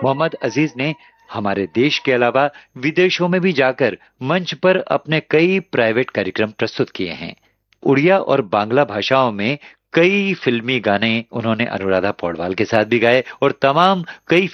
मोहम्मद अजीज ने हमारे देश के अलावा विदेशों में भी जाकर मंच पर अपने कई प्राइवेट कार्यक्रम प्रस्तुत किए हैं। उड़िया और बांग्ला भाषाओं में कई फिल्मी गाने उन्होंने अनुराधा पौडवाल के साथ भी गाए और तमाम कई